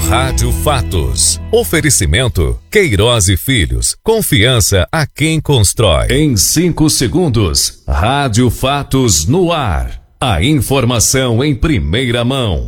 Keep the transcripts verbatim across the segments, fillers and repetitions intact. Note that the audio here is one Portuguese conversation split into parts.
Rádio Fatos. Oferecimento Queiroz e Filhos. Confiança a quem constrói. Em cinco segundos, Rádio Fatos no ar. A informação em primeira mão.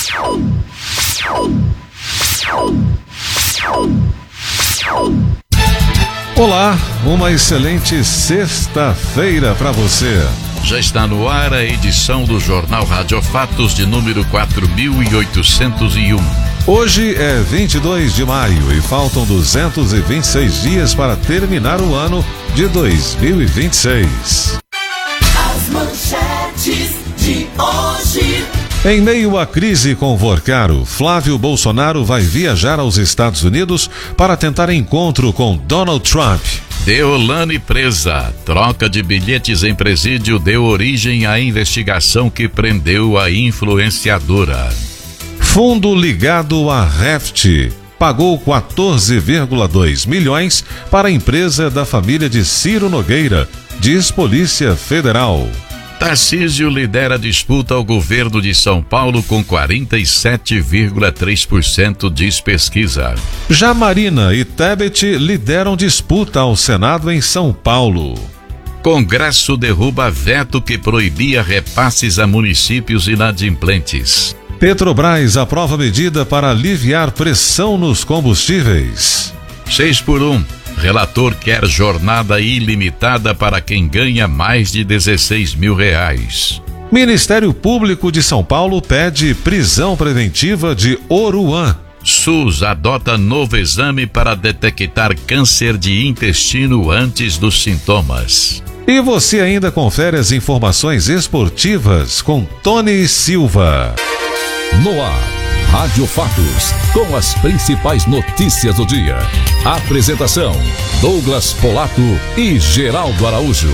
Olá, uma excelente sexta-feira para você. Já está no ar a edição do Jornal Rádio Fatos de número quatro mil e oitocentos e um. Hoje é vinte e dois de maio e faltam duzentos e vinte e seis dias para terminar o ano de dois mil e vinte e seis. As manchetes de hoje. Em meio à crise com Vorcaro, Flávio Bolsonaro vai viajar aos Estados Unidos para tentar encontro com Donald Trump. Deolane presa. Troca de bilhetes em presídio deu origem à investigação que prendeu a influenciadora. Fundo ligado à Reft pagou quatorze vírgula dois milhões para a empresa da família de Ciro Nogueira, diz Polícia Federal. Tarcísio lidera a disputa ao governo de São Paulo com quarenta e sete vírgula três por cento, diz pesquisa. Já Marina e Tebet lideram disputa ao Senado em São Paulo. Congresso derruba veto que proibia repasses a municípios inadimplentes. Petrobras aprova medida para aliviar pressão nos combustíveis. Seis por um. Relator quer jornada ilimitada para quem ganha mais de dezesseis mil reais. Ministério Público de São Paulo pede prisão preventiva de Oruan. SUS adota novo exame para detectar câncer de intestino antes dos sintomas. E você ainda confere as informações esportivas com Tony Silva. No ar, Rádio Fatos, com as principais notícias do dia. Apresentação, Douglas Polato e Geraldo Araújo.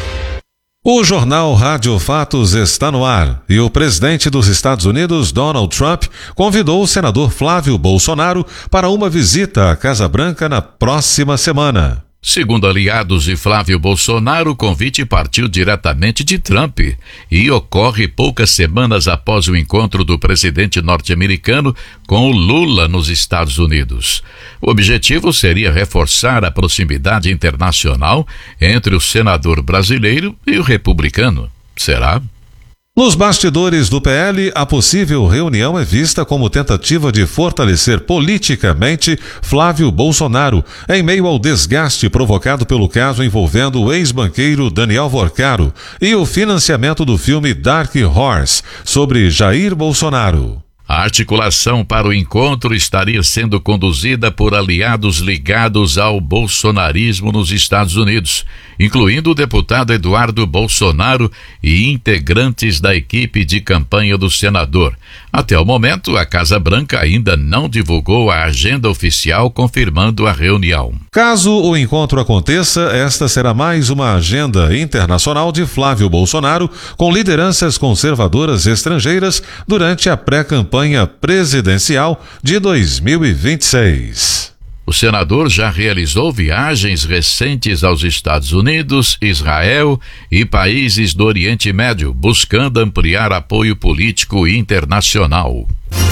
O jornal Rádio Fatos está no ar e o presidente dos Estados Unidos, Donald Trump, convidou o senador Flávio Bolsonaro para uma visita à Casa Branca na próxima semana. Segundo aliados de Flávio Bolsonaro, o convite partiu diretamente de Trump e ocorre poucas semanas após o encontro do presidente norte-americano com o Lula nos Estados Unidos. O objetivo seria reforçar a proximidade internacional entre o senador brasileiro e o republicano. Será? Nos bastidores do P L, a possível reunião é vista como tentativa de fortalecer politicamente Flávio Bolsonaro, em meio ao desgaste provocado pelo caso envolvendo o ex-banqueiro Daniel Vorcaro e o financiamento do filme Dark Horse, sobre Jair Bolsonaro. A articulação para o encontro estaria sendo conduzida por aliados ligados ao bolsonarismo nos Estados Unidos, incluindo o deputado Eduardo Bolsonaro e integrantes da equipe de campanha do senador. Até o momento, a Casa Branca ainda não divulgou a agenda oficial confirmando a reunião. Caso o encontro aconteça, esta será mais uma agenda internacional de Flávio Bolsonaro com lideranças conservadoras estrangeiras durante a pré-campanha presidencial de dois mil e vinte e seis. O senador já realizou viagens recentes aos Estados Unidos, Israel e países do Oriente Médio, buscando ampliar apoio político internacional.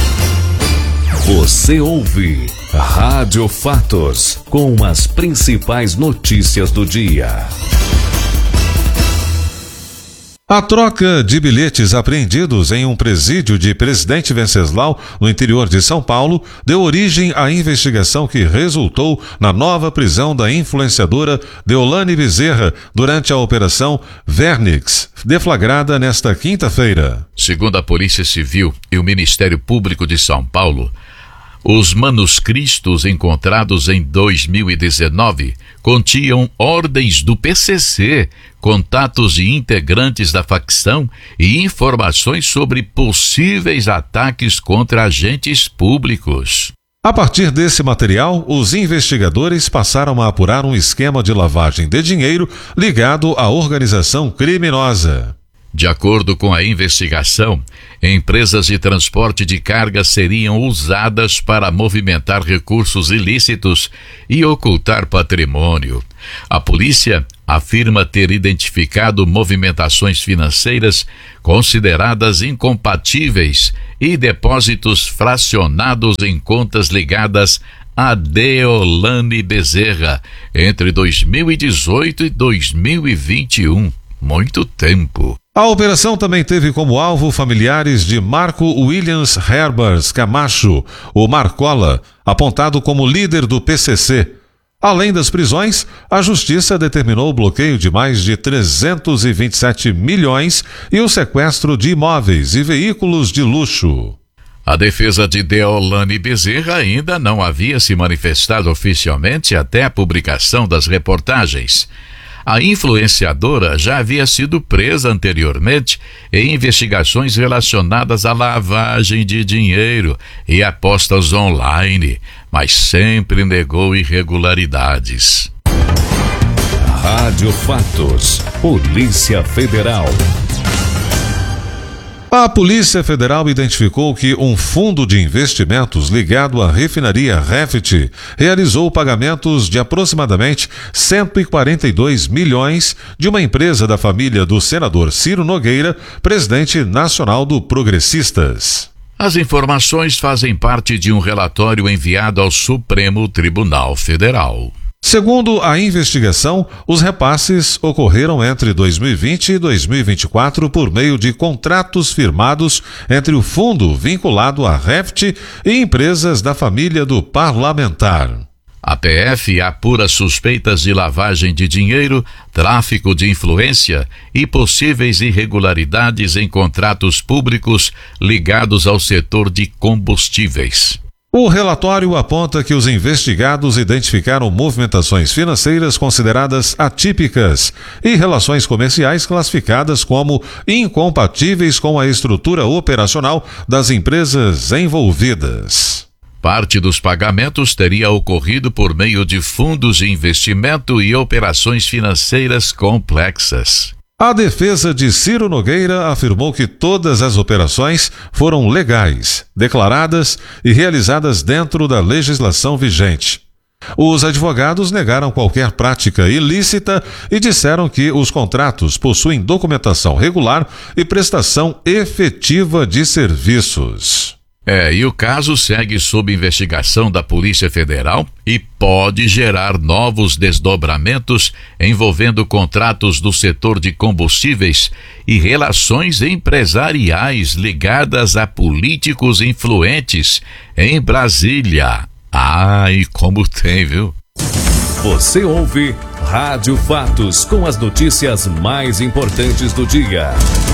Você ouve Rádio Fatos, com as principais notícias do dia. A troca de bilhetes apreendidos em um presídio de Presidente Venceslau, no interior de São Paulo, deu origem à investigação que resultou na nova prisão da influenciadora Deolane Bezerra durante a Operação Vernix, deflagrada nesta quinta-feira. Segundo a Polícia Civil e o Ministério Público de São Paulo, os manuscritos encontrados em dois mil e dezenove continham ordens do P C C, contatos de integrantes da facção e informações sobre possíveis ataques contra agentes públicos. A partir desse material, os investigadores passaram a apurar um esquema de lavagem de dinheiro ligado à organização criminosa. De acordo com a investigação, empresas de transporte de carga seriam usadas para movimentar recursos ilícitos e ocultar patrimônio. A polícia afirma ter identificado movimentações financeiras consideradas incompatíveis e depósitos fracionados em contas ligadas a Deolane Bezerra entre dois mil e dezoito e dois mil e vinte e um. Muito tempo. A operação também teve como alvo familiares de Marco Williams Herbers Camacho, o Marcola, apontado como líder do P C C. Além das prisões, a Justiça determinou o bloqueio de mais de trezentos e vinte e sete milhões e o sequestro de imóveis e veículos de luxo. A defesa de Deolane Bezerra ainda não havia se manifestado oficialmente até a publicação das reportagens. A influenciadora já havia sido presa anteriormente em investigações relacionadas à lavagem de dinheiro e apostas online, mas sempre negou irregularidades. Rádio Fatos, Polícia Federal. A Polícia Federal identificou que um fundo de investimentos ligado à refinaria Refit realizou pagamentos de aproximadamente cento e quarenta e dois milhões de uma empresa da família do senador Ciro Nogueira, presidente nacional do Progressistas. As informações fazem parte de um relatório enviado ao Supremo Tribunal Federal. Segundo a investigação, os repasses ocorreram entre dois mil e vinte e dois mil e vinte e quatro por meio de contratos firmados entre o fundo vinculado à Refit e empresas da família do parlamentar. A P F apura suspeitas de lavagem de dinheiro, tráfico de influência e possíveis irregularidades em contratos públicos ligados ao setor de combustíveis. O relatório aponta que os investigados identificaram movimentações financeiras consideradas atípicas e relações comerciais classificadas como incompatíveis com a estrutura operacional das empresas envolvidas. Parte dos pagamentos teria ocorrido por meio de fundos de investimento e operações financeiras complexas. A defesa de Ciro Nogueira afirmou que todas as operações foram legais, declaradas e realizadas dentro da legislação vigente. Os advogados negaram qualquer prática ilícita e disseram que os contratos possuem documentação regular e prestação efetiva de serviços. É, e o caso segue sob investigação da Polícia Federal e pode gerar novos desdobramentos envolvendo contratos do setor de combustíveis e relações empresariais ligadas a políticos influentes em Brasília. Ai, como tem, viu? Você ouve Rádio Fatos com as notícias mais importantes do dia.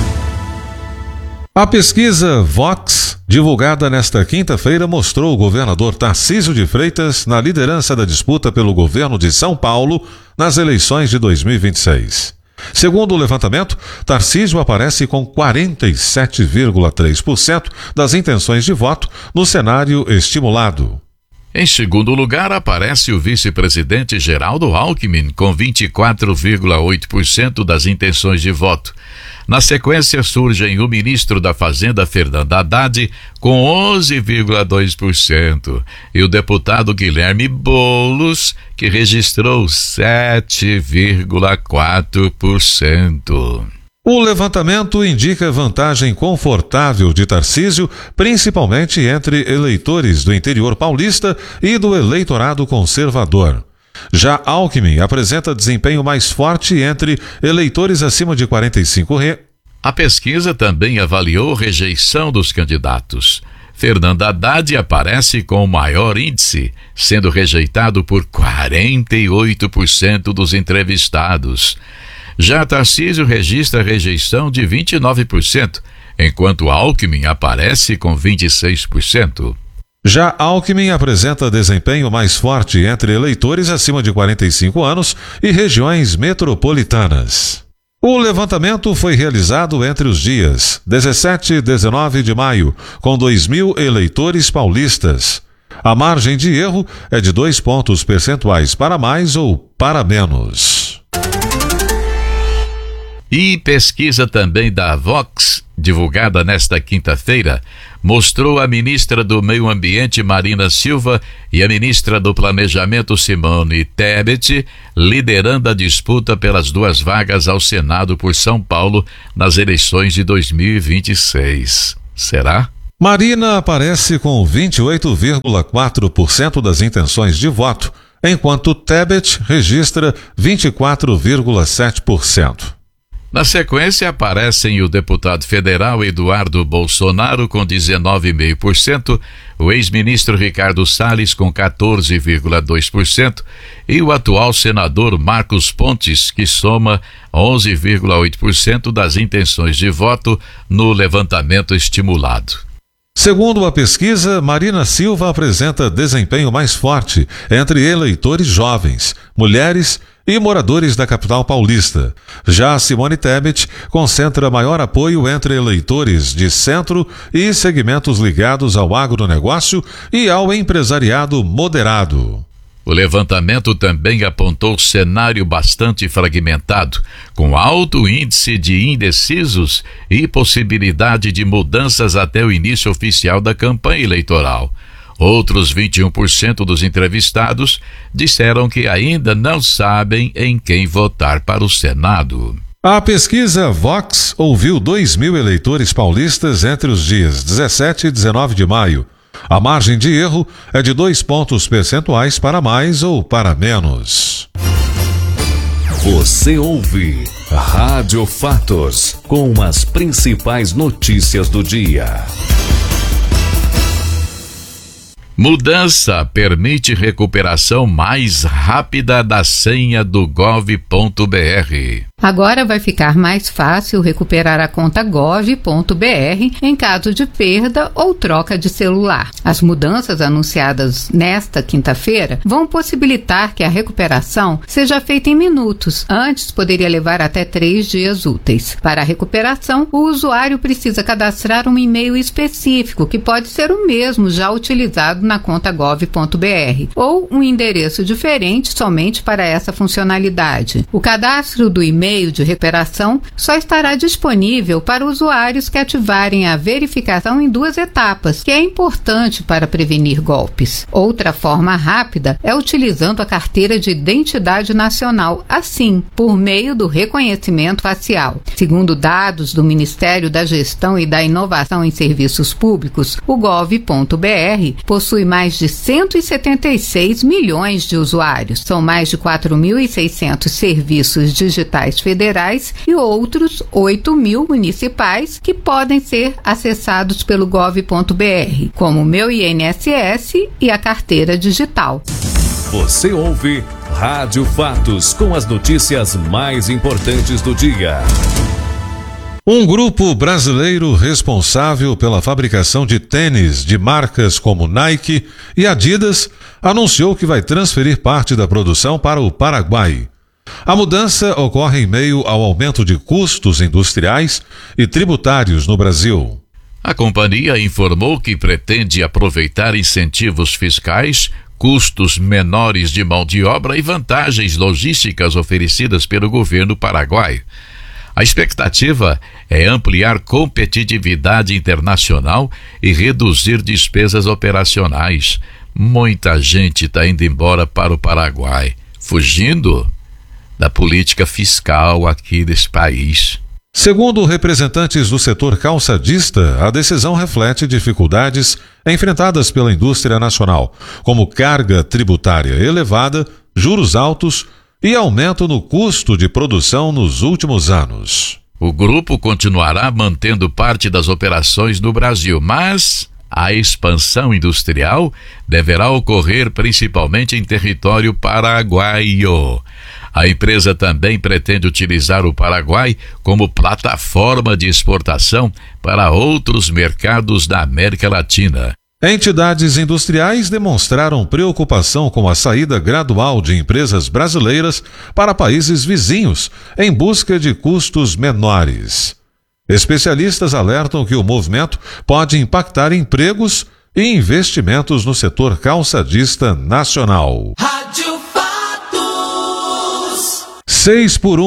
A pesquisa Vox, divulgada nesta quinta-feira, mostrou o governador Tarcísio de Freitas na liderança da disputa pelo governo de São Paulo nas eleições de dois mil e vinte e seis. Segundo o levantamento, Tarcísio aparece com quarenta e sete vírgula três por cento das intenções de voto no cenário estimulado. Em segundo lugar, aparece o vice-presidente Geraldo Alckmin, com vinte e quatro vírgula oito por cento das intenções de voto. Na sequência, surgem o ministro da Fazenda, Fernando Haddad, com onze vírgula dois por cento, e o deputado Guilherme Boulos, que registrou sete vírgula quatro por cento. O levantamento indica vantagem confortável de Tarcísio, principalmente entre eleitores do interior paulista e do eleitorado conservador. Já Alckmin apresenta desempenho mais forte entre eleitores acima de quarenta e cinco re... A pesquisa também avaliou rejeição dos candidatos. Fernando Haddad aparece com o maior índice, sendo rejeitado por quarenta e oito por cento dos entrevistados. Já Tarcísio registra rejeição de vinte e nove por cento, enquanto Alckmin aparece com vinte e seis por cento. Já Alckmin apresenta desempenho mais forte entre eleitores acima de quarenta e cinco anos e regiões metropolitanas. O levantamento foi realizado entre os dias dezessete e dezenove de maio, com dois mil eleitores paulistas. A margem de erro é de dois pontos percentuais para mais ou para menos. E pesquisa também da Vox, divulgada nesta quinta-feira, mostrou a ministra do Meio Ambiente, Marina Silva, e a ministra do Planejamento, Simone Tebet, liderando a disputa pelas duas vagas ao Senado por São Paulo nas eleições de dois mil e vinte e seis. Será? Marina aparece com vinte e oito vírgula quatro por cento das intenções de voto, enquanto Tebet registra vinte e quatro vírgula sete por cento. Na sequência, aparecem o deputado federal Eduardo Bolsonaro com dezenove vírgula cinco por cento, o ex-ministro Ricardo Salles com quatorze vírgula dois por cento e o atual senador Marcos Pontes, que soma onze vírgula oito por cento das intenções de voto no levantamento estimulado. Segundo a pesquisa, Marina Silva apresenta desempenho mais forte entre eleitores jovens, mulheres e moradores da capital paulista. Já Simone Tebet concentra maior apoio entre eleitores de centro e segmentos ligados ao agronegócio e ao empresariado moderado. O levantamento também apontou cenário bastante fragmentado, com alto índice de indecisos e possibilidade de mudanças até o início oficial da campanha eleitoral. Outros vinte e um por cento dos entrevistados disseram que ainda não sabem em quem votar para o Senado. A pesquisa Vox ouviu dois mil eleitores paulistas entre os dias dezessete e dezenove de maio. A margem de erro é de dois pontos percentuais para mais ou para menos. Você ouve Rádio Fatos, com as principais notícias do dia. Mudança permite recuperação mais rápida da senha do gov ponto br. Agora vai ficar mais fácil recuperar a conta gov ponto br em caso de perda ou troca de celular. As mudanças anunciadas nesta quinta-feira vão possibilitar que a recuperação seja feita em minutos. Antes, poderia levar até três dias úteis. Para a recuperação, o usuário precisa cadastrar um e-mail específico, que pode ser o mesmo já utilizado na conta gov ponto br, ou um endereço diferente somente para essa funcionalidade. O cadastro do e-mail de recuperação só estará disponível para usuários que ativarem a verificação em duas etapas, que é importante para prevenir golpes. Outra forma rápida é utilizando a carteira de identidade nacional, assim, por meio do reconhecimento facial. Segundo dados do Ministério da Gestão e da Inovação em Serviços Públicos, o gov ponto br possui mais de cento e setenta e seis milhões de usuários. São mais de quatro mil e seiscentos serviços digitais federais e outros oito mil municipais que podem ser acessados pelo gov ponto br, como o Meu I N S S e a carteira digital. Você ouve Rádio Fatos, com as notícias mais importantes do dia. Um grupo brasileiro responsável pela fabricação de tênis de marcas como Nike e Adidas anunciou que vai transferir parte da produção para o Paraguai. A mudança ocorre em meio ao aumento de custos industriais e tributários no Brasil. A companhia informou que pretende aproveitar incentivos fiscais, custos menores de mão de obra e vantagens logísticas oferecidas pelo governo paraguaio. A expectativa é ampliar competitividade internacional e reduzir despesas operacionais. Muita gente está indo embora para o Paraguai, fugindo da política fiscal aqui desse país. Segundo representantes do setor calçadista, a decisão reflete dificuldades enfrentadas pela indústria nacional, como carga tributária elevada, juros altos e aumento no custo de produção nos últimos anos. O grupo continuará mantendo parte das operações no Brasil, mas a expansão industrial deverá ocorrer principalmente em território paraguaio. A empresa também pretende utilizar o Paraguai como plataforma de exportação para outros mercados da América Latina. Entidades industriais demonstraram preocupação com a saída gradual de empresas brasileiras para países vizinhos, em busca de custos menores. Especialistas alertam que o movimento pode impactar empregos e investimentos no setor calçadista nacional. Rádio Fatos. seis por um.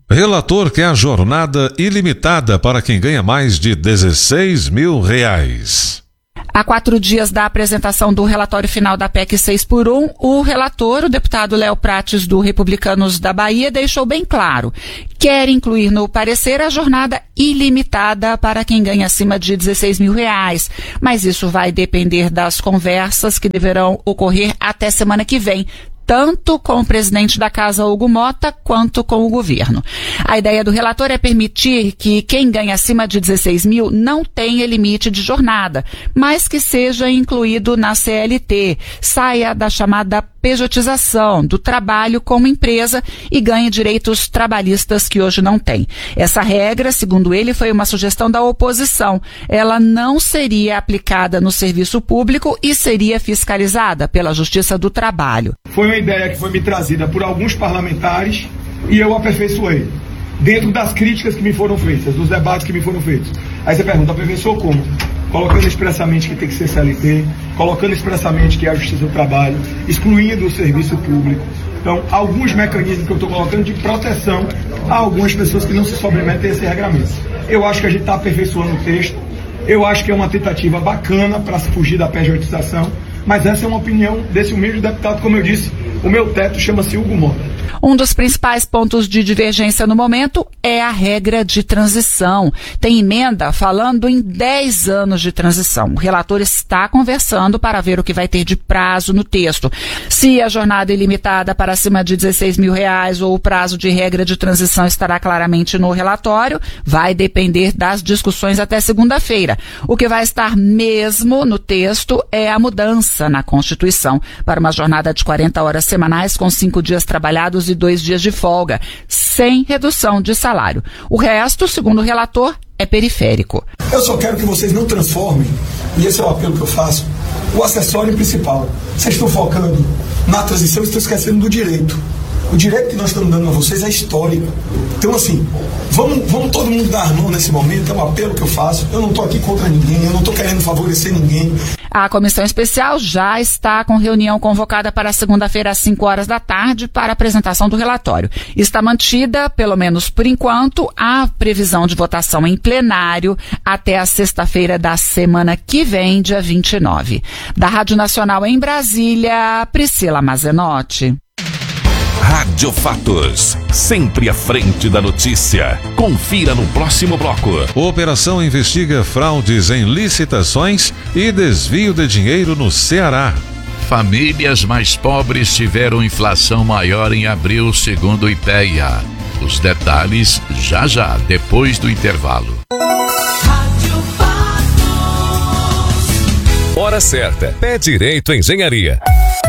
Relator quer a jornada ilimitada para quem ganha mais de dezesseis mil reais. Há quatro dias da apresentação do relatório final da P E C seis por um, o relator, o deputado Léo Prates, do Republicanos da Bahia, deixou bem claro: quer incluir no parecer a jornada ilimitada para quem ganha acima de dezesseis mil reais. Mas isso vai depender das conversas que deverão ocorrer até semana que vem, tanto com o presidente da Casa, Hugo Mota, quanto com o governo. A ideia do relator é permitir que quem ganha acima de dezesseis mil não tenha limite de jornada, mas que seja incluído na C L T, saia da chamada pejotização do trabalho como empresa e ganhe direitos trabalhistas que hoje não tem. Essa regra, segundo ele, foi uma sugestão da oposição. Ela não seria aplicada no serviço público e seria fiscalizada pela Justiça do Trabalho. Foi uma ideia que foi me trazida por alguns parlamentares e eu aperfeiçoei, dentro das críticas que me foram feitas, dos debates que me foram feitos. Aí você pergunta, aperfeiçoou como? Colocando expressamente que tem que ser C L T, colocando expressamente que é a Justiça do Trabalho, excluindo o serviço público. Então, alguns mecanismos que eu estou colocando de proteção a algumas pessoas que não se submetem a esse regramento. Eu acho que a gente está aperfeiçoando o texto, eu acho que é uma tentativa bacana para se fugir da pejotização, mas essa é uma opinião desse humilde deputado, como eu disse, o meu teto chama-se Hugo Mota. Um dos principais pontos de divergência no momento é a regra de transição. Tem emenda falando em dez anos de transição. O relator está conversando para ver o que vai ter de prazo no texto. Se a jornada é ilimitada para acima de dezesseis mil reais ou o prazo de regra de transição estará claramente no relatório, vai depender das discussões até segunda-feira. O que vai estar mesmo no texto é a mudança na Constituição para uma jornada de quarenta horas semanais com cinco dias trabalhados e dois dias de folga, sem redução de salário. O resto, segundo o relator, é periférico. Eu só quero que vocês não transformem, e esse é o apelo que eu faço, o acessório principal. Vocês estão focando na transição e estão esquecendo do direito. O direito que nós estamos dando a vocês é histórico. Então, assim, vamos, vamos todo mundo dar a mão nesse momento, é um apelo que eu faço. Eu não estou aqui contra ninguém, eu não estou querendo favorecer ninguém. A comissão especial já está com reunião convocada para segunda-feira às cinco horas da tarde para a apresentação do relatório. Está mantida, pelo menos por enquanto, a previsão de votação em plenário até a sexta-feira da semana que vem, dia vinte e nove. Da Rádio Nacional em Brasília, Priscila Mazenotti. Rádio Fatos, sempre à frente da notícia. Confira no próximo bloco. Operação investiga fraudes em licitações e desvio de dinheiro no Ceará. Famílias mais pobres tiveram inflação maior em abril, segundo o IPEA. Os detalhes já já, depois do intervalo. Rádio Fatos. Hora certa. Pé Direito Engenharia.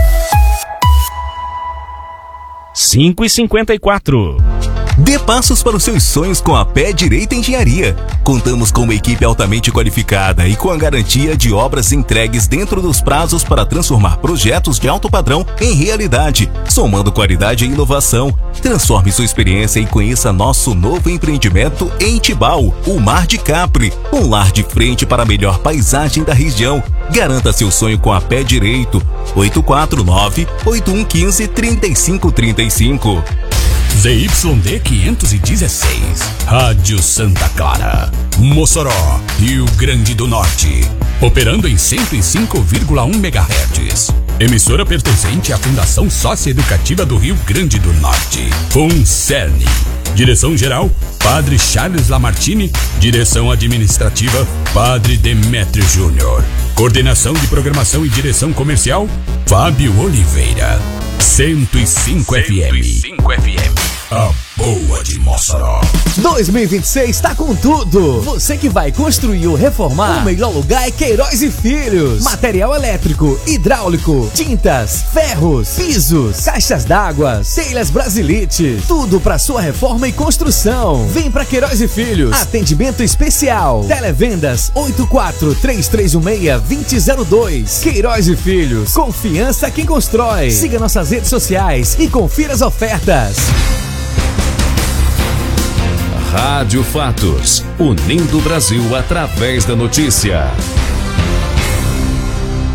cinco e cinquenta e quatro. Dê passos para os seus sonhos com a Pé Direito Engenharia. Contamos com uma equipe altamente qualificada e com a garantia de obras entregues dentro dos prazos para transformar projetos de alto padrão em realidade, somando qualidade e inovação. Transforme sua experiência e conheça nosso novo empreendimento em Tibau, o Mar de Capri, um lar de frente para a melhor paisagem da região. Garanta seu sonho com a Pé Direito. oito quatro nove, oito um um cinco, três cinco três cinco. Z Y D quinhentos e dezesseis, Rádio Santa Clara, Mossoró, Rio Grande do Norte, operando em cento e cinco vírgula um megahertz. Emissora pertencente à Fundação Socioeducativa do Rio Grande do Norte, FUNCERN. Direção-geral, Padre Charles Lamartine. Direção administrativa, Padre Demétrio Júnior. Coordenação de programação e direção comercial, Fábio Oliveira. cento e cinco F M. cento e cinco F M. A boa de Mossoró. dois mil e vinte e seis tá com tudo. Você que vai construir ou reformar, o melhor lugar é Queiroz e Filhos. Material elétrico, hidráulico, tintas, ferros, pisos, caixas d'água, telhas Brasilite. Tudo para sua reforma e construção. Vem pra Queiroz e Filhos. Atendimento especial. Televendas oito quatro três três um seis, dois zero zero dois. Queiroz e Filhos. Confiança quem constrói. Siga nossas redes sociais e confira as ofertas. Rádio Fatos, unindo o Brasil através da notícia.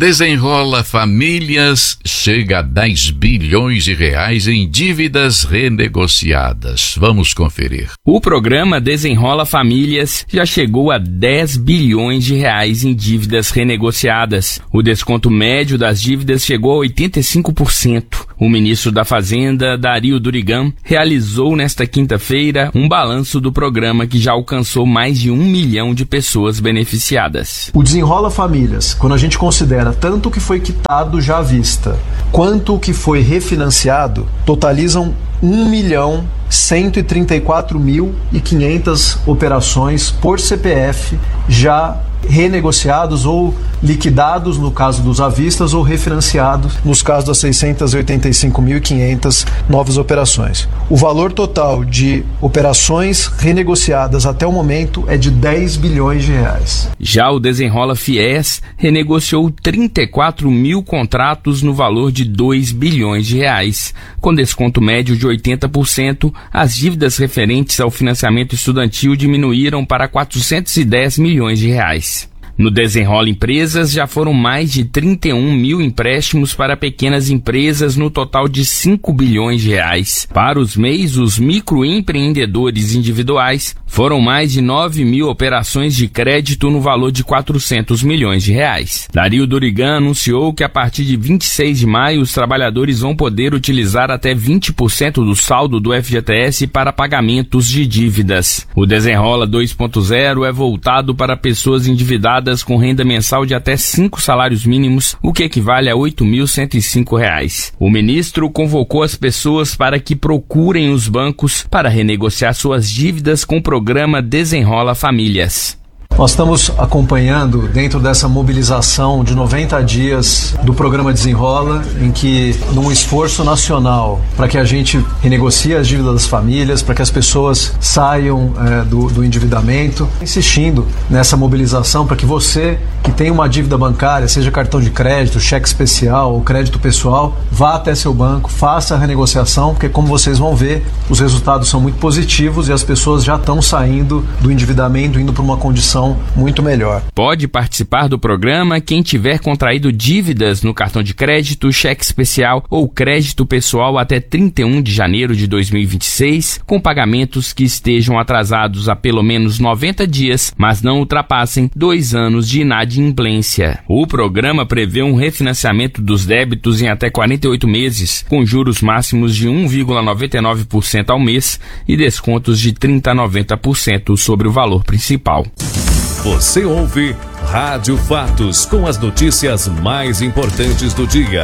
Desenrola Famílias chega a dez bilhões de reais em dívidas renegociadas. Vamos conferir. O programa Desenrola Famílias já chegou a dez bilhões de reais em dívidas renegociadas. O desconto médio das dívidas chegou a oitenta e cinco por cento. O ministro da Fazenda, Dario Durigan, realizou nesta quinta-feira um balanço do programa que já alcançou mais de um milhão de pessoas beneficiadas. O Desenrola Famílias, quando a gente considera tanto o que foi quitado já à vista, quanto o que foi refinanciado, totalizam um milhão cento e trinta e quatro mil e quinhentas operações por C P F já renegociados ou liquidados no caso dos avistas ou refinanciados nos casos das seiscentas e oitenta e cinco mil e quinhentas novas operações. O valor total de operações renegociadas até o momento é de dez bilhões de reais. Já o Desenrola Fies renegociou trinta e quatro mil contratos no valor de dois bilhões de reais. Com desconto médio de oitenta por cento, as dívidas referentes ao financiamento estudantil diminuíram para quatrocentos e dez milhões de reais. No Desenrola Empresas, já foram mais de trinta e um mil empréstimos para pequenas empresas, no total de cinco bilhões de reais. Para os M E Is, os microempreendedores individuais, foram mais de nove mil operações de crédito no valor de quatrocentos milhões de reais. Dario Durigan anunciou que a partir de vinte e seis de maio, os trabalhadores vão poder utilizar até vinte por cento do saldo do F G T S para pagamentos de dívidas. O Desenrola dois ponto zero é voltado para pessoas endividadas com renda mensal de até cinco salários mínimos, o que equivale a oito mil cento e cinco reais. O ministro convocou as pessoas para que procurem os bancos para renegociar suas dívidas com o programa Desenrola Famílias. Nós estamos acompanhando dentro dessa mobilização de noventa dias do programa Desenrola, em que, num esforço nacional para que a gente renegocie as dívidas das famílias, para que as pessoas saiam é, do, do endividamento, insistindo nessa mobilização para que você que tem uma dívida bancária, seja cartão de crédito, cheque especial ou crédito pessoal, vá até seu banco, faça a renegociação, porque, como vocês vão ver, os resultados são muito positivos e as pessoas já estão saindo do endividamento, indo para uma condição muito melhor. Pode participar do programa quem tiver contraído dívidas no cartão de crédito, cheque especial ou crédito pessoal até trinta e um de janeiro de dois mil e vinte e seis, com pagamentos que estejam atrasados há pelo menos noventa dias, mas não ultrapassem dois anos de inadimplência. O programa prevê um refinanciamento dos débitos em até quarenta e oito meses, com juros máximos de um vírgula noventa e nove por cento ao mês e descontos de trinta a noventa por cento sobre o valor principal. Você ouve Rádio Fatos, com as notícias mais importantes do dia.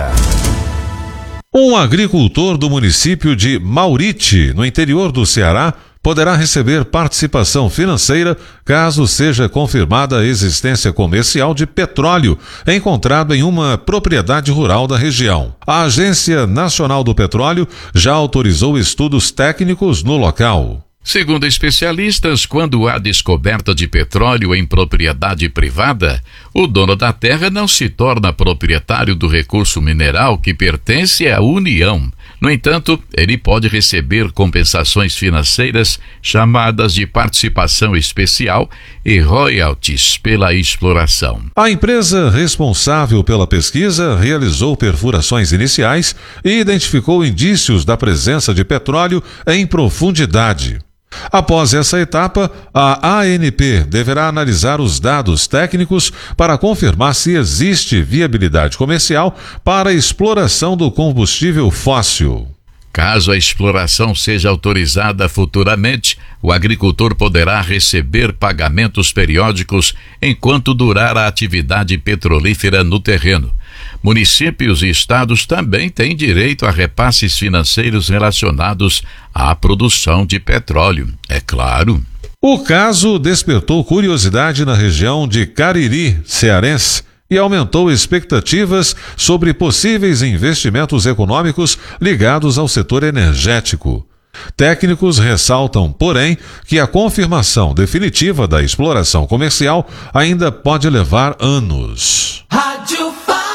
Um agricultor do município de Mauriti, no interior do Ceará, poderá receber participação financeira caso seja confirmada a existência comercial de petróleo encontrado em uma propriedade rural da região. A Agência Nacional do Petróleo já autorizou estudos técnicos no local. Segundo especialistas, quando há descoberta de petróleo em propriedade privada, o dono da terra não se torna proprietário do recurso mineral que pertence à União. No entanto, ele pode receber compensações financeiras chamadas de participação especial e royalties pela exploração. A empresa responsável pela pesquisa realizou perfurações iniciais e identificou indícios da presença de petróleo em profundidade. Após essa etapa, a A N P deverá analisar os dados técnicos para confirmar se existe viabilidade comercial para a exploração do combustível fóssil. Caso a exploração seja autorizada futuramente, o agricultor poderá receber pagamentos periódicos enquanto durar a atividade petrolífera no terreno. Municípios e estados também têm direito a repasses financeiros relacionados à produção de petróleo, é claro. O caso despertou curiosidade na região de Cariri, cearense, e aumentou expectativas sobre possíveis investimentos econômicos ligados ao setor energético. Técnicos ressaltam, porém, que a confirmação definitiva da exploração comercial ainda pode levar anos. Rádio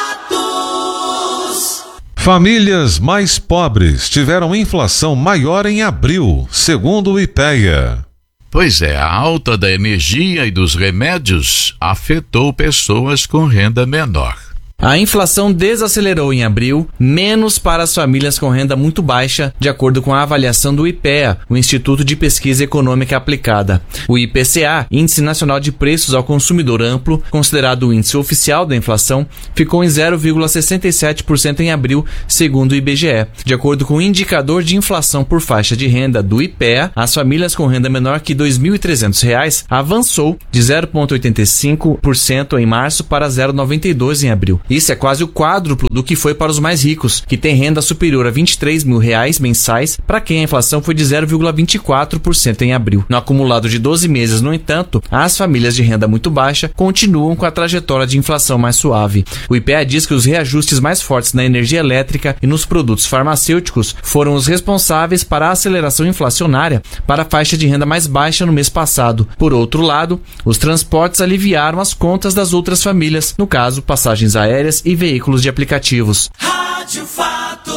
Fatos. Famílias mais pobres tiveram inflação maior em abril, segundo o IPEA. Pois é, a alta da energia e dos remédios afetou pessoas com renda menor. A inflação desacelerou em abril, menos para as famílias com renda muito baixa, de acordo com a avaliação do I P E A, o Instituto de Pesquisa Econômica Aplicada. O I P C A, Índice Nacional de Preços ao Consumidor Amplo, considerado o índice oficial da inflação, ficou em zero vírgula sessenta e sete por cento em abril, segundo o I B G E. De acordo com o indicador de inflação por faixa de renda do I P E A, as famílias com renda menor que dois mil e trezentos reais avançou de zero vírgula oitenta e cinco por cento em março para zero vírgula noventa e dois por cento em abril. Isso é quase o quádruplo do que foi para os mais ricos, que têm renda superior a vinte e três mil reais mensais, para quem a inflação foi de zero vírgula vinte e quatro por cento em abril. No acumulado de doze meses, no entanto, as famílias de renda muito baixa continuam com a trajetória de inflação mais suave. O I P E A diz que os reajustes mais fortes na energia elétrica e nos produtos farmacêuticos foram os responsáveis para a aceleração inflacionária para a faixa de renda mais baixa no mês passado. Por outro lado, os transportes aliviaram as contas das outras famílias, no caso, passagens aéreas e veículos de aplicativos. Rádio Fatos.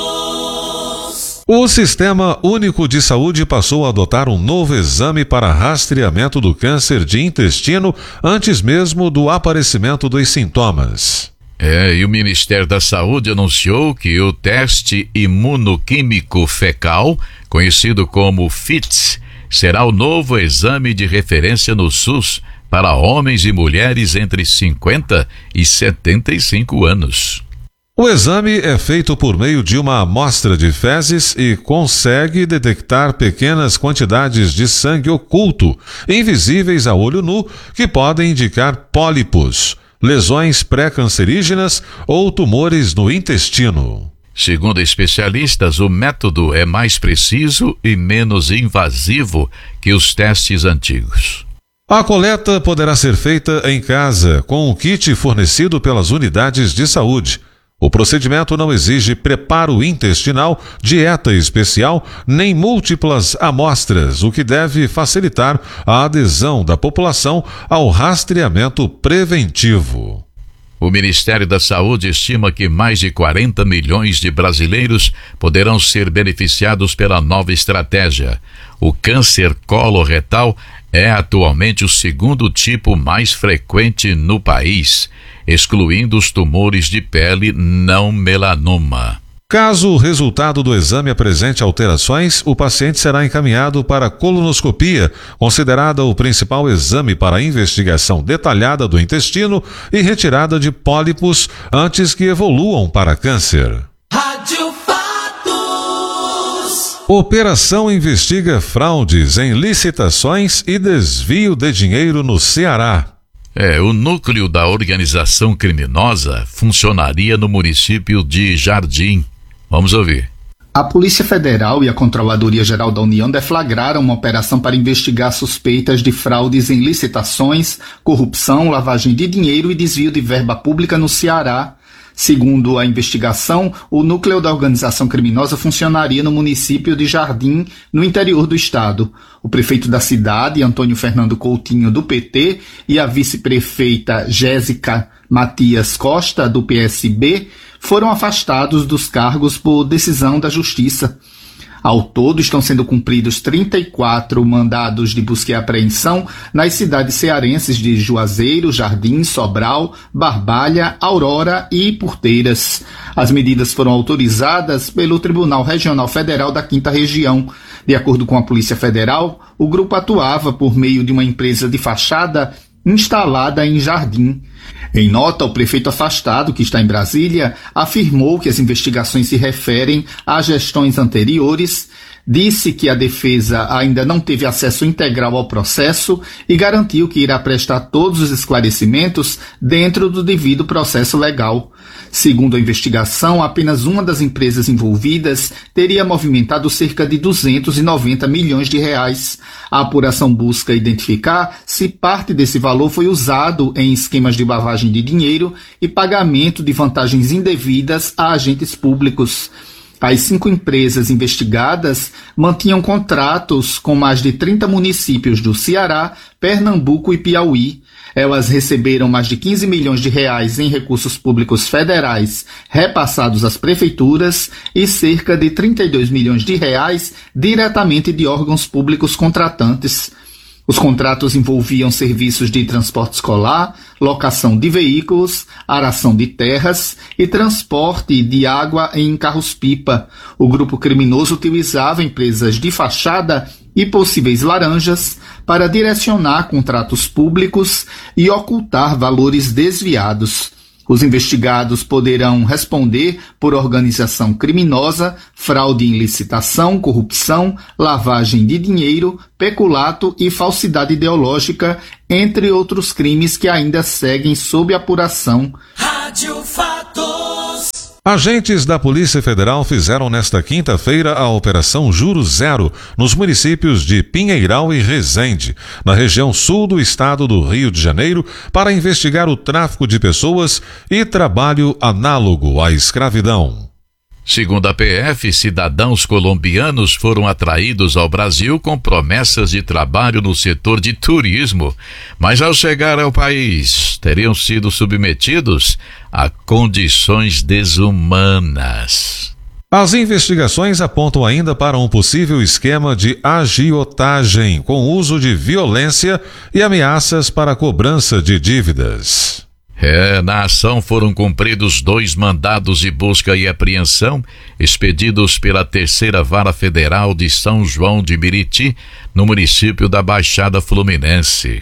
O Sistema Único de Saúde passou a adotar um novo exame para rastreamento do câncer de intestino antes mesmo do aparecimento dos sintomas. É, e o Ministério da Saúde anunciou que o teste imunoquímico fecal, conhecido como F I T S, será o novo exame de referência no SUS para homens e mulheres entre cinquenta e setenta e cinco anos. O exame é feito por meio de uma amostra de fezes e consegue detectar pequenas quantidades de sangue oculto, invisíveis a olho nu, que podem indicar pólipos, lesões pré-cancerígenas ou tumores no intestino. Segundo especialistas, o método é mais preciso e menos invasivo que os testes antigos. A coleta poderá ser feita em casa, com o kit fornecido pelas unidades de saúde. O procedimento não exige preparo intestinal, dieta especial, nem múltiplas amostras, o que deve facilitar a adesão da população ao rastreamento preventivo. O Ministério da Saúde estima que mais de quarenta milhões de brasileiros poderão ser beneficiados pela nova estratégia. O câncer coloretal é atualmente o segundo tipo mais frequente no país, excluindo os tumores de pele não melanoma. Caso o resultado do exame apresente alterações, o paciente será encaminhado para a colonoscopia, considerada o principal exame para a investigação detalhada do intestino e retirada de pólipos antes que evoluam para câncer. Rádio Fatos. Operação investiga fraudes em licitações e desvio de dinheiro no Ceará. É, o núcleo da organização criminosa funcionaria no município de Jardim. Vamos ouvir. A Polícia Federal e a Controladoria Geral da União deflagraram uma operação para investigar suspeitas de fraudes em licitações, corrupção, lavagem de dinheiro e desvio de verba pública no Ceará. Segundo a investigação, o núcleo da organização criminosa funcionaria no município de Jardim, no interior do estado. O prefeito da cidade, Antônio Fernando Coutinho, do P T, e a vice-prefeita Jéssica Matias Costa, do P S B, foram afastados dos cargos por decisão da Justiça. Ao todo, estão sendo cumpridos trinta e quatro mandados de busca e apreensão nas cidades cearenses de Juazeiro, Jardim, Sobral, Barbalha, Aurora e Porteiras. As medidas foram autorizadas pelo Tribunal Regional Federal da Quinta Região. De acordo com a Polícia Federal, o grupo atuava por meio de uma empresa de fachada instalada em Jardim. Em nota, o prefeito afastado, que está em Brasília, afirmou que as investigações se referem a gestões anteriores, disse que a defesa ainda não teve acesso integral ao processo e garantiu que irá prestar todos os esclarecimentos dentro do devido processo legal. Segundo a investigação, apenas uma das empresas envolvidas teria movimentado cerca de duzentos e noventa milhões de reais. A apuração busca identificar se parte desse valor foi usado em esquemas de lavagem de dinheiro e pagamento de vantagens indevidas a agentes públicos. As cinco empresas investigadas mantinham contratos com mais de trinta municípios do Ceará, Pernambuco e Piauí. Elas receberam mais de quinze milhões de reais em recursos públicos federais repassados às prefeituras e cerca de trinta e dois milhões de reais diretamente de órgãos públicos contratantes. Os contratos envolviam serviços de transporte escolar, locação de veículos, aração de terras e transporte de água em carros-pipa. O grupo criminoso utilizava empresas de fachada e possíveis laranjas para direcionar contratos públicos e ocultar valores desviados. Os investigados poderão responder por organização criminosa, fraude em licitação, corrupção, lavagem de dinheiro, peculato e falsidade ideológica, entre outros crimes que ainda seguem sob apuração. Rádio Fatos. Agentes da Polícia Federal fizeram nesta quinta-feira a Operação Juro Zero nos municípios de Pinheiral e Resende, na região sul do estado do Rio de Janeiro, para investigar o tráfico de pessoas e trabalho análogo à escravidão. Segundo a P F, cidadãos colombianos foram atraídos ao Brasil com promessas de trabalho no setor de turismo, mas ao chegar ao país teriam sido submetidos a condições desumanas. As investigações apontam ainda para um possível esquema de agiotagem com uso de violência e ameaças para a cobrança de dívidas. É, na ação foram cumpridos dois mandados de busca e apreensão expedidos pela Terceira Vara Federal de São João de Meriti, no município da Baixada Fluminense.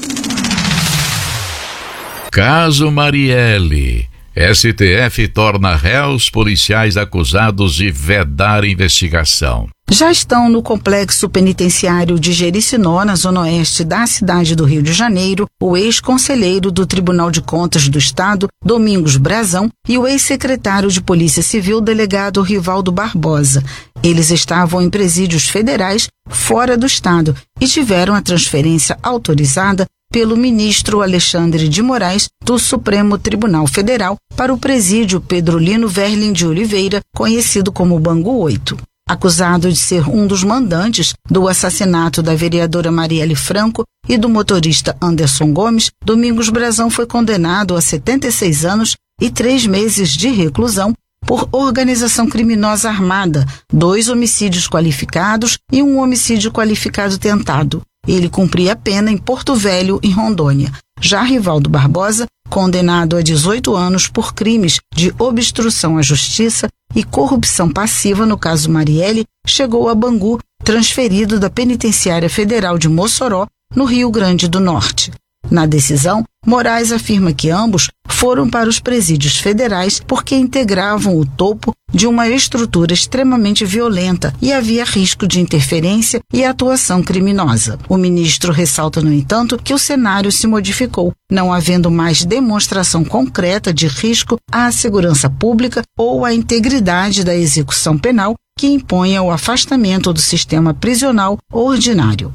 Caso Marielle. S T F torna réus policiais acusados de vedar investigação. Já estão no complexo penitenciário de Jericinó, na zona oeste da cidade do Rio de Janeiro, o ex-conselheiro do Tribunal de Contas do Estado, Domingos Brazão, e o ex-secretário de Polícia Civil, delegado Rivaldo Barbosa. Eles estavam em presídios federais fora do Estado e tiveram a transferência autorizada pelo ministro Alexandre de Moraes, do Supremo Tribunal Federal, para o presídio Pedrolino Verlin de Oliveira, conhecido como Bangu oito. Acusado de ser um dos mandantes do assassinato da vereadora Marielle Franco e do motorista Anderson Gomes, Domingos Brazão foi condenado a setenta e seis anos e três meses de reclusão por organização criminosa armada, dois homicídios qualificados e um homicídio qualificado tentado. Ele cumpria a pena em Porto Velho, em Rondônia. Já Rivaldo Barbosa, condenado a dezoito anos por crimes de obstrução à justiça e corrupção passiva no caso Marielle, chegou a Bangu, transferido da Penitenciária Federal de Mossoró, no Rio Grande do Norte. Na decisão, Moraes afirma que ambos foram para os presídios federais porque integravam o topo de uma estrutura extremamente violenta e havia risco de interferência e atuação criminosa. O ministro ressalta, no entanto, que o cenário se modificou, não havendo mais demonstração concreta de risco à segurança pública ou à integridade da execução penal que imponha o afastamento do sistema prisional ordinário.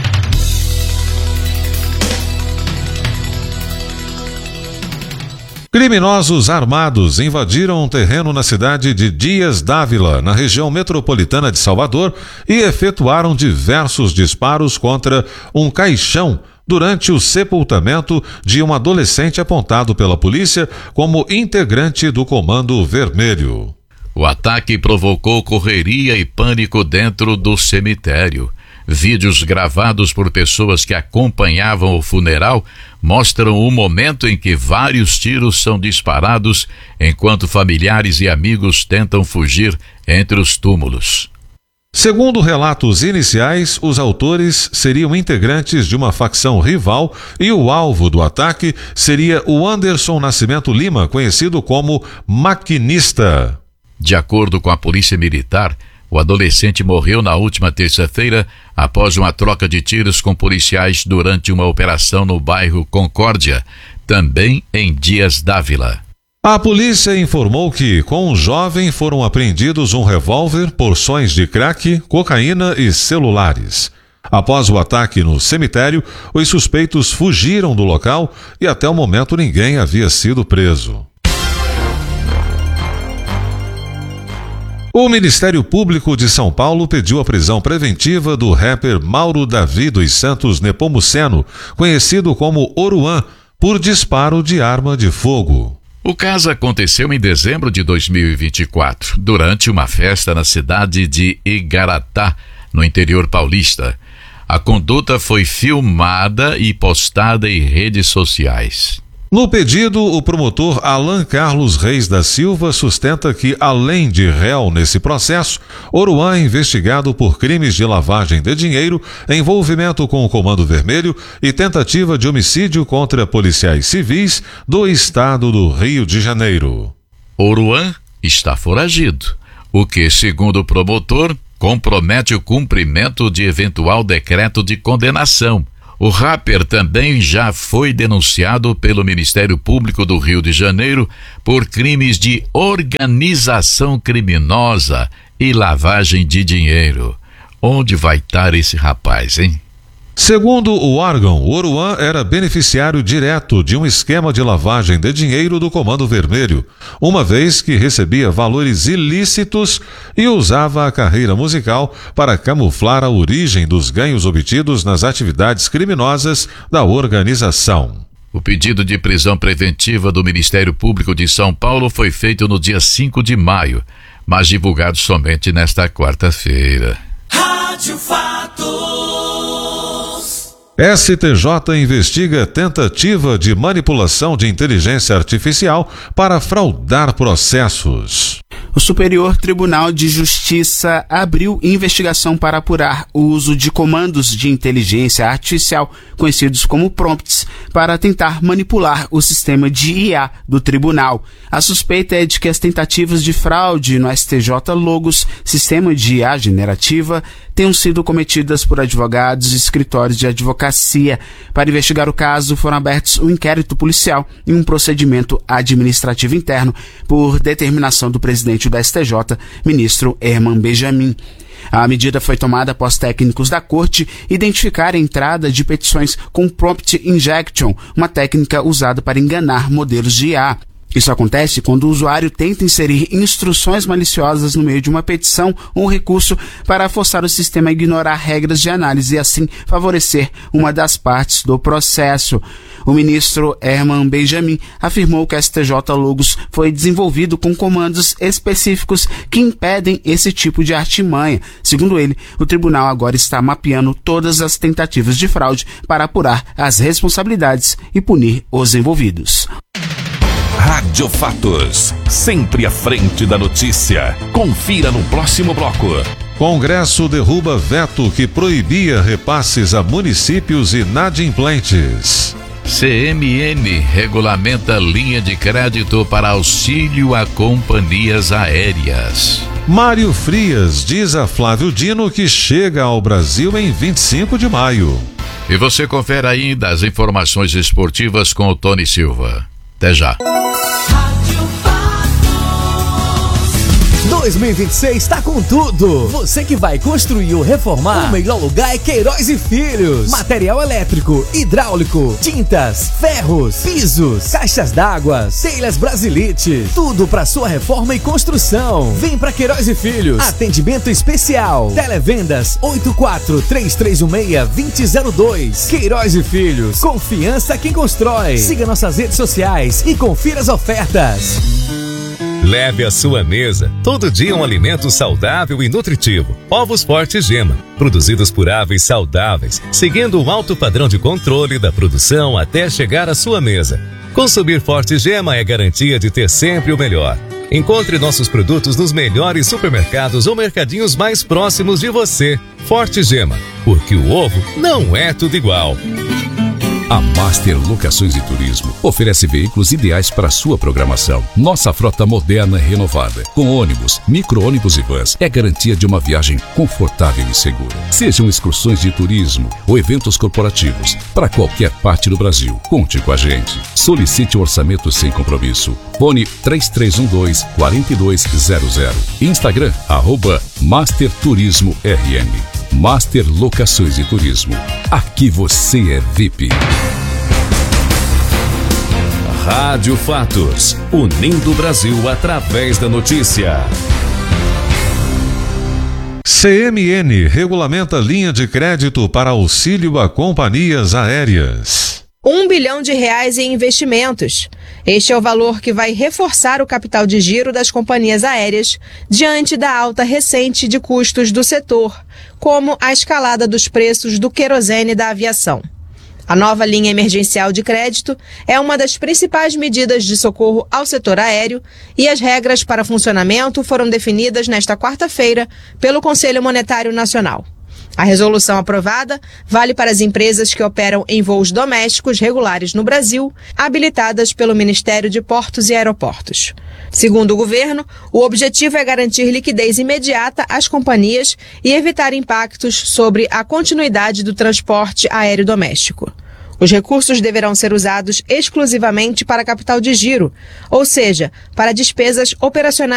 Criminosos armados invadiram um terreno na cidade de Dias d'Ávila, na região metropolitana de Salvador, e efetuaram diversos disparos contra um caixão durante o sepultamento de um adolescente apontado pela polícia como integrante do Comando Vermelho. O ataque provocou correria e pânico dentro do cemitério. Vídeos gravados por pessoas que acompanhavam o funeral mostram o momento em que vários tiros são disparados enquanto familiares e amigos tentam fugir entre os túmulos. Segundo relatos iniciais, os autores seriam integrantes de uma facção rival e o alvo do ataque seria o Anderson Nascimento Lima, conhecido como Maquinista. De acordo com a Polícia Militar, o adolescente morreu na última terça-feira após uma troca de tiros com policiais durante uma operação no bairro Concórdia, também em Dias d'Ávila. A polícia informou que, com o jovem, foram apreendidos um revólver, porções de crack, cocaína e celulares. Após o ataque no cemitério, os suspeitos fugiram do local e até o momento ninguém havia sido preso. O Ministério Público de São Paulo pediu a prisão preventiva do rapper Mauro Davi dos Santos Nepomuceno, conhecido como Oruan, por disparo de arma de fogo. O caso aconteceu em dezembro de dois mil e vinte e quatro, durante uma festa na cidade de Igaratá, no interior paulista. A conduta foi filmada e postada em redes sociais. No pedido, o promotor Alan Carlos Reis da Silva sustenta que, além de réu nesse processo, Oruan é investigado por crimes de lavagem de dinheiro, envolvimento com o Comando Vermelho e tentativa de homicídio contra policiais civis do estado do Rio de Janeiro. Oruan está foragido, o que, segundo o promotor, compromete o cumprimento de eventual decreto de condenação. O rapper também já foi denunciado pelo Ministério Público do Rio de Janeiro por crimes de organização criminosa e lavagem de dinheiro. Onde vai estar esse rapaz, hein? Segundo o órgão, Oruan era beneficiário direto de um esquema de lavagem de dinheiro do Comando Vermelho, uma vez que recebia valores ilícitos e usava a carreira musical para camuflar a origem dos ganhos obtidos nas atividades criminosas da organização. O pedido de prisão preventiva do Ministério Público de São Paulo foi feito no dia cinco de maio, mas divulgado somente nesta quarta-feira. Rádio Fatos. S T J investiga tentativa de manipulação de inteligência artificial para fraudar processos. O Superior Tribunal de Justiça abriu investigação para apurar o uso de comandos de inteligência artificial, conhecidos como prompts, para tentar manipular o sistema de I A do tribunal. A suspeita é de que as tentativas de fraude no S T J Logos, sistema de I A generativa, tenham sido cometidas por advogados e escritórios de advocacia. Para investigar o caso, foram abertos um inquérito policial e um procedimento administrativo interno por determinação do presidente do S T J, ministro Herman Benjamin. A medida foi tomada após técnicos da corte identificarem a entrada de petições com prompt injection, uma técnica usada para enganar modelos de I A. Isso acontece quando o usuário tenta inserir instruções maliciosas no meio de uma petição ou recurso para forçar o sistema a ignorar regras de análise e assim favorecer uma das partes do processo. O ministro Herman Benjamin afirmou que o S T J Logos foi desenvolvido com comandos específicos que impedem esse tipo de artimanha. Segundo ele, o tribunal agora está mapeando todas as tentativas de fraude para apurar as responsabilidades e punir os envolvidos. Rádio Fatos, sempre à frente da notícia. Confira no próximo bloco. Congresso derruba veto que proibia repasses a municípios inadimplentes. C M N regulamenta linha de crédito para auxílio a companhias aéreas. Mário Frias diz a Flávio Dino que chega ao Brasil em vinte e cinco de maio. E você confere ainda as informações esportivas com o Tony Silva. Até já. dois mil e vinte e seis está com tudo. Você que vai construir ou reformar, o melhor lugar é Queiroz e Filhos. Material elétrico, hidráulico, tintas, ferros, pisos, caixas d'água, telhas Brasilite, tudo para sua reforma e construção. Vem para Queiroz e Filhos. Atendimento especial. Televendas oito quatro três três um seis dois zero zero dois. Queiroz e Filhos. Confiança quem constrói. Siga nossas redes sociais e confira as ofertas. Leve à sua mesa todo dia um alimento saudável e nutritivo. Ovos Forte Gema, produzidos por aves saudáveis, seguindo um alto padrão de controle da produção até chegar à sua mesa. Consumir Forte Gema é garantia de ter sempre o melhor. Encontre nossos produtos nos melhores supermercados ou mercadinhos mais próximos de você. Forte Gema, porque o ovo não é tudo igual. A Master Locações e Turismo oferece veículos ideais para sua programação. Nossa frota moderna e renovada, com ônibus, micro-ônibus e vans, é garantia de uma viagem confortável e segura. Sejam excursões de turismo ou eventos corporativos, para qualquer parte do Brasil, conte com a gente. Solicite um orçamento sem compromisso. Fone três três um dois, quatro dois zero zero. Instagram, arroba Master Turismo R N. Master Locações e Turismo. Aqui você é V I P. Rádio Fatos, unindo o Brasil através da notícia. C M N regulamenta linha de crédito para auxílio a companhias aéreas. um bilhão de reais em investimentos. Este é o valor que vai reforçar o capital de giro das companhias aéreas diante da alta recente de custos do setor, como a escalada dos preços do querosene da aviação. A nova linha emergencial de crédito é uma das principais medidas de socorro ao setor aéreo e as regras para funcionamento foram definidas nesta quarta-feira pelo Conselho Monetário Nacional. A resolução aprovada vale para as empresas que operam em voos domésticos regulares no Brasil, habilitadas pelo Ministério de Portos e Aeroportos. Segundo o governo, o objetivo é garantir liquidez imediata às companhias e evitar impactos sobre a continuidade do transporte aéreo doméstico. Os recursos deverão ser usados exclusivamente para capital de giro, ou seja, para despesas operacionais